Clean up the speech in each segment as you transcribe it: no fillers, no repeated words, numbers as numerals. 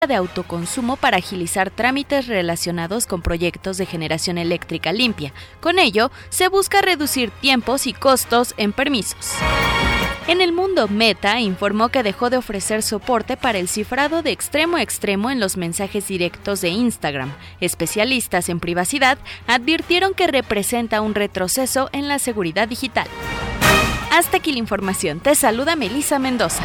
de autoconsumo para agilizar trámites relacionados con proyectos de generación eléctrica limpia. Con ello, se busca reducir tiempos y costos en permisos. En el mundo, Meta informó que dejó de ofrecer soporte para el cifrado de extremo a extremo en los mensajes directos de Instagram. Especialistas en privacidad advirtieron que representa un retroceso en la seguridad digital. Hasta aquí la información. Te saluda Melissa Mendoza.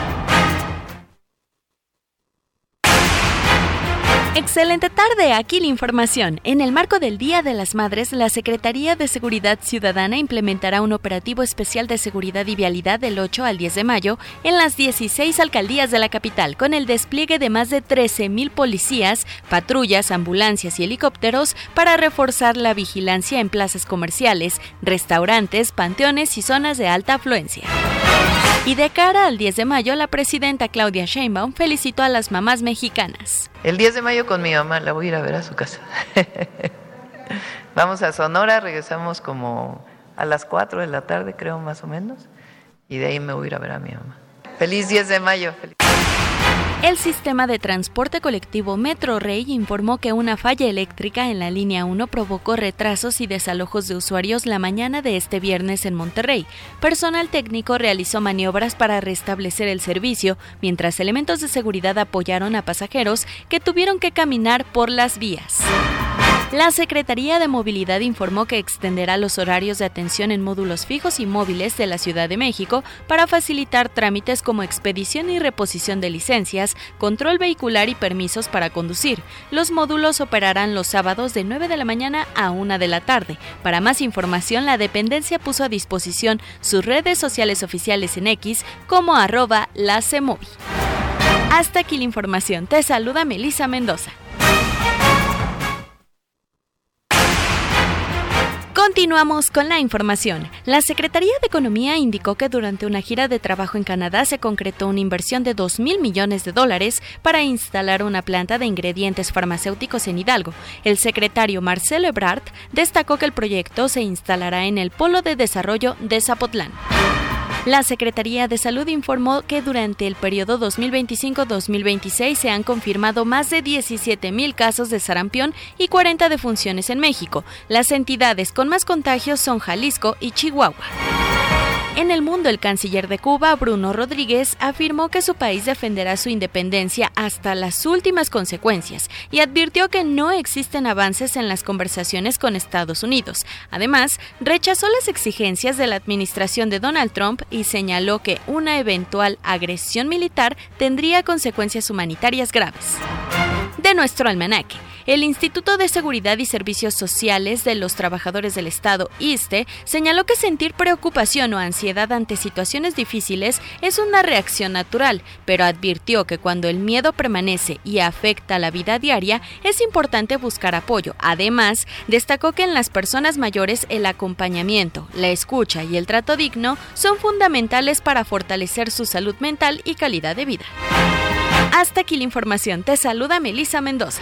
Excelente tarde, aquí la información. En el marco del Día de las Madres, la Secretaría de Seguridad Ciudadana implementará un operativo especial de seguridad y vialidad del 8 al 10 de mayo en las 16 alcaldías de la capital, con el despliegue de más de 13,000 policías, patrullas, ambulancias y helicópteros para reforzar la vigilancia en plazas comerciales, restaurantes, panteones y zonas de alta afluencia. Y de cara al 10 de mayo, la presidenta Claudia Sheinbaum felicitó a las mamás mexicanas. El 10 de mayo con mi mamá, la voy a ir a ver a su casa. Vamos a Sonora, regresamos como a las 4 de la tarde, creo, más o menos, y de ahí me voy a ir a ver a mi mamá. ¡Feliz 10 de mayo! El sistema de transporte colectivo Metro Rey informó que una falla eléctrica en la línea 1 provocó retrasos y desalojos de usuarios la mañana de este viernes en Monterrey. Personal técnico realizó maniobras para restablecer el servicio, mientras elementos de seguridad apoyaron a pasajeros que tuvieron que caminar por las vías. La Secretaría de Movilidad informó que extenderá los horarios de atención en módulos fijos y móviles de la Ciudad de México para facilitar trámites como expedición y reposición de licencias, control vehicular y permisos para conducir. Los módulos operarán los sábados de 9 de la mañana a 1 de la tarde. Para más información, la dependencia puso a disposición sus redes sociales oficiales en X como @lacemovi. Hasta aquí la información. Te saluda Melissa Mendoza. Continuamos con la información. La Secretaría de Economía indicó que durante una gira de trabajo en Canadá se concretó una inversión de $2,000 millones para instalar una planta de ingredientes farmacéuticos en Hidalgo. El secretario Marcelo Ebrard destacó que el proyecto se instalará en el Polo de Desarrollo de Zapotlán. La Secretaría de Salud informó que durante el periodo 2025-2026 se han confirmado más de 17,000 casos de sarampión y 40 defunciones en México. Las entidades con más contagios son Jalisco y Chihuahua. En el mundo, el canciller de Cuba, Bruno Rodríguez, afirmó que su país defenderá su independencia hasta las últimas consecuencias y advirtió que no existen avances en las conversaciones con Estados Unidos. Además, rechazó las exigencias de la administración de Donald Trump y señaló que una eventual agresión militar tendría consecuencias humanitarias graves. De nuestro almanaque. El Instituto de Seguridad y Servicios Sociales de los Trabajadores del Estado, ISSSTE, señaló que sentir preocupación o ansiedad ante situaciones difíciles es una reacción natural, pero advirtió que cuando el miedo permanece y afecta la vida diaria, es importante buscar apoyo. Además, destacó que en las personas mayores el acompañamiento, la escucha y el trato digno son fundamentales para fortalecer su salud mental y calidad de vida. Hasta aquí la información. Te saluda Melissa Mendoza.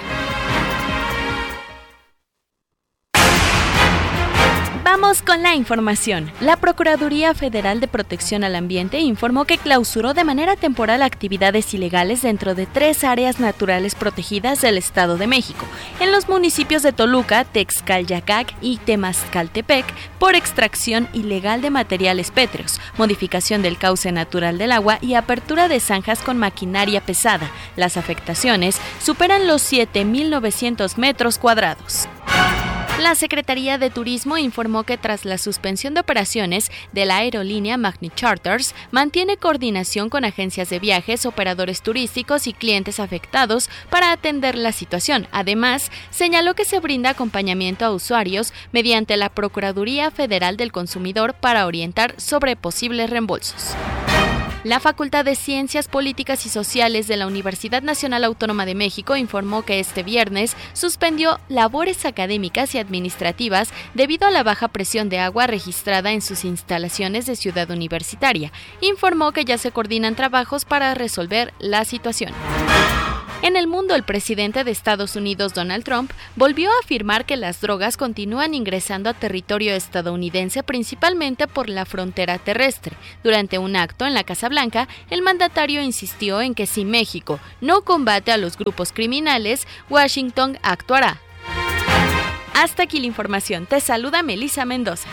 Vamos con la información. La Procuraduría Federal de Protección al Ambiente informó que clausuró de manera temporal actividades ilegales dentro de 3 áreas naturales protegidas del Estado de México, en los municipios de Toluca, Texcalyacac y Temazcaltepec, por extracción ilegal de materiales pétreos, modificación del cauce natural del agua y apertura de zanjas con maquinaria pesada. Las afectaciones superan los 7,900 metros cuadrados. La Secretaría de Turismo informó que tras la suspensión de operaciones de la aerolínea Magni Charters, mantiene coordinación con agencias de viajes, operadores turísticos y clientes afectados para atender la situación. Además, señaló que se brinda acompañamiento a usuarios mediante la Procuraduría Federal del Consumidor para orientar sobre posibles reembolsos. La Facultad de Ciencias Políticas y Sociales de la Universidad Nacional Autónoma de México informó que este viernes suspendió labores académicas y administrativas debido a la baja presión de agua registrada en sus instalaciones de Ciudad Universitaria. Informó que ya se coordinan trabajos para resolver la situación. En el mundo, el presidente de Estados Unidos, Donald Trump, volvió a afirmar que las drogas continúan ingresando a territorio estadounidense principalmente por la frontera terrestre. Durante un acto en la Casa Blanca, el mandatario insistió en que si México no combate a los grupos criminales, Washington actuará. Hasta aquí la información. Te saluda Melissa Mendoza.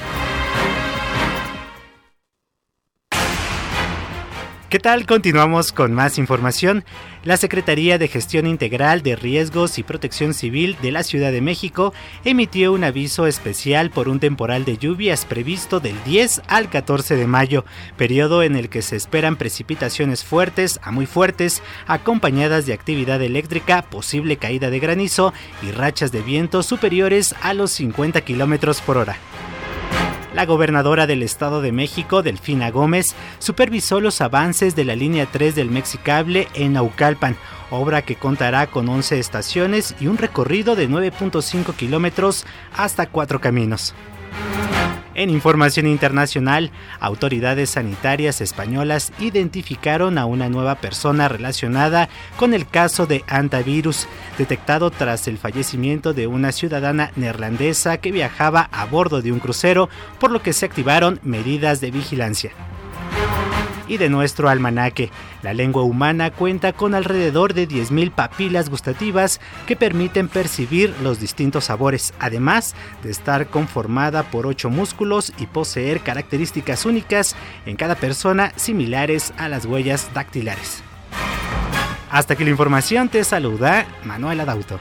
¿Qué tal? Continuamos con más información. La Secretaría de Gestión Integral de Riesgos y Protección Civil de la Ciudad de México emitió un aviso especial por un temporal de lluvias previsto del 10 al 14 de mayo, periodo en el que se esperan precipitaciones fuertes a muy fuertes, acompañadas de actividad eléctrica, posible caída de granizo y rachas de viento superiores a los 50 km por hora. La gobernadora del Estado de México, Delfina Gómez, supervisó los avances de la línea 3 del Mexicable en Naucalpan, obra que contará con 11 estaciones y un recorrido de 9.5 kilómetros hasta 4 caminos. En información internacional, autoridades sanitarias españolas identificaron a una nueva persona relacionada con el caso de hantavirus, detectado tras el fallecimiento de una ciudadana neerlandesa que viajaba a bordo de un crucero, por lo que se activaron medidas de vigilancia. Y de nuestro almanaque, la lengua humana cuenta con alrededor de 10.000 papilas gustativas que permiten percibir los distintos sabores, además de estar conformada por 8 músculos y poseer características únicas en cada persona similares a las huellas dactilares. Hasta aquí la información, te saluda Manuel Adauto.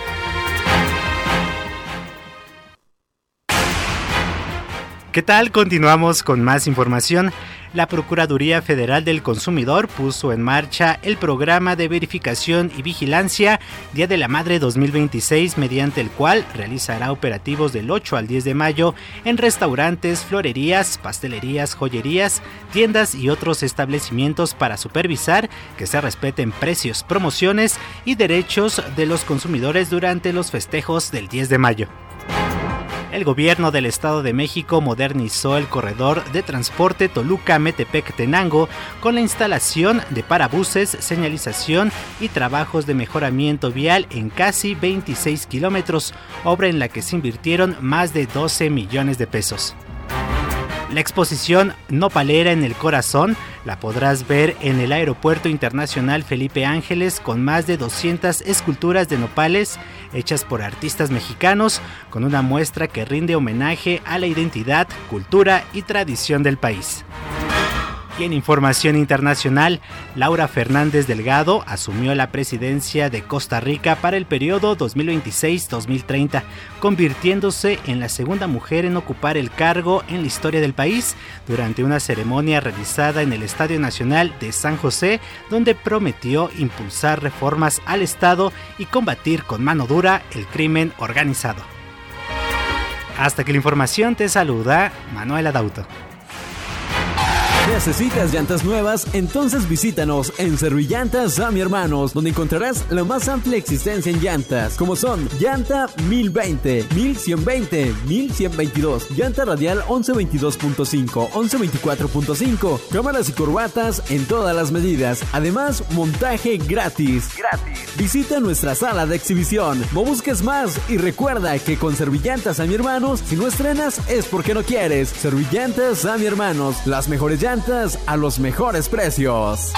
¿Qué tal? Continuamos con más información. La Procuraduría Federal del Consumidor puso en marcha el programa de verificación y vigilancia Día de la Madre 2026, mediante el cual realizará operativos del 8 al 10 de mayo en restaurantes, florerías, pastelerías, joyerías, tiendas y otros establecimientos para supervisar que se respeten precios, promociones y derechos de los consumidores durante los festejos del 10 de mayo. El gobierno del Estado de México modernizó el corredor de transporte Toluca-Metepec-Tenango con la instalación de parabuses, señalización y trabajos de mejoramiento vial en casi 26 kilómetros, obra en la que se invirtieron más de 12 millones de pesos. La exposición Nopalera en el Corazón la podrás ver en el Aeropuerto Internacional Felipe Ángeles, con más de 200 esculturas de nopales hechas por artistas mexicanos, con una muestra que rinde homenaje a la identidad, cultura y tradición del país. Y en información internacional, Laura Fernández Delgado asumió la presidencia de Costa Rica para el periodo 2026-2030, convirtiéndose en la segunda mujer en ocupar el cargo en la historia del país, durante una ceremonia realizada en el Estadio Nacional de San José, donde prometió impulsar reformas al Estado y combatir con mano dura el crimen organizado. Hasta aquí la información, te saluda Manuel Adauto. ¿Necesitas llantas nuevas? Entonces visítanos en Servillantas Sammy Hermanos, donde encontrarás la más amplia existencia en llantas, como son llanta 1020, 1120, 1122, llanta radial 1122.5, 1124.5, cámaras y corbatas en todas las medidas. Además, montaje gratis. Visita nuestra sala de exhibición. No busques más y recuerda que con Servillantas Sammy Hermanos, si no estrenas es porque no quieres. Servillantas Sammy Hermanos, las mejores llantas a los mejores precios.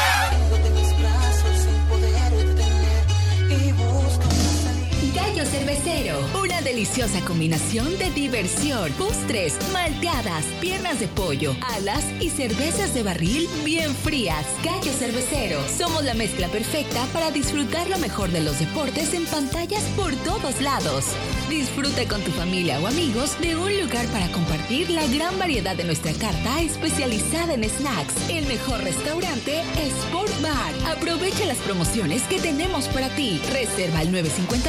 Gallo Cervecero, una deliciosa combinación de diversión, postres, malteadas, piernas de pollo, alas y cervezas de barril bien frías. Gallo Cervecero, somos la mezcla perfecta para disfrutar lo mejor de los deportes en pantallas por todos lados. Disfruta con tu familia o amigos de un lugar para compartir la gran variedad de nuestra carta especializada en snacks. El mejor restaurante Sport Bar. Aprovecha las promociones que tenemos para ti. Reserva al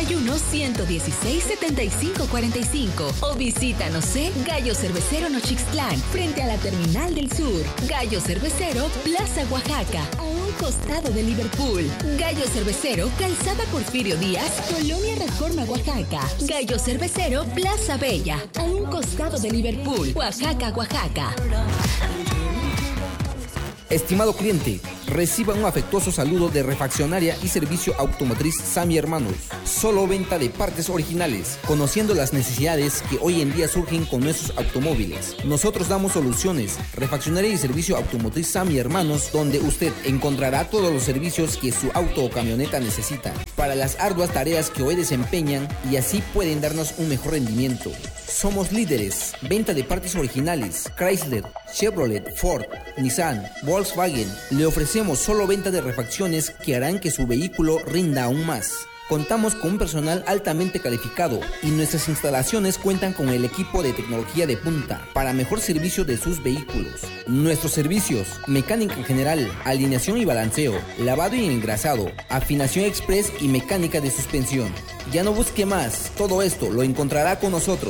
951-116-7545 o visítanos en Gallo Cervecero Nochixtlán, frente a la Terminal del Sur. Gallo Cervecero, Plaza Oaxaca, a un costado de Liverpool. Gallo Cervecero, Calzada Porfirio Díaz, Colonia Reforma, Oaxaca. Gallo Cervecero, Plaza Bella, a un costado de Liverpool, Oaxaca, Oaxaca. Estimado cliente, Reciba un afectuoso saludo de Refaccionaria y Servicio Automotriz Sami Hermanos. Solo venta de partes originales, conociendo las necesidades que hoy en día surgen con nuestros automóviles. Nosotros damos soluciones. Refaccionaria y Servicio Automotriz Sami Hermanos, donde usted encontrará todos los servicios que su auto o camioneta necesita para las arduas tareas que hoy desempeñan, y así pueden darnos un mejor rendimiento. Somos líderes. Venta de partes originales. Chrysler, Chevrolet, Ford, Nissan, Volkswagen. Le ofrecemos solo venta de refacciones que harán que su vehículo rinda aún más. Contamos con un personal altamente calificado y nuestras instalaciones cuentan con el equipo de tecnología de punta para mejor servicio de sus vehículos. Nuestros servicios: mecánica general, alineación y balanceo, lavado y engrasado, afinación express y mecánica de suspensión. Ya no busque más, todo esto lo encontrará con nosotros.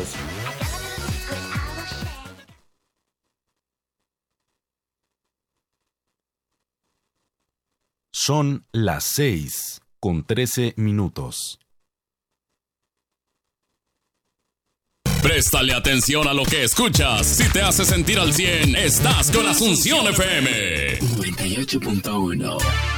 Son las 6:13. Préstale atención a lo que escuchas. Si te hace sentir al 100, estás con Asunción FM 98.1.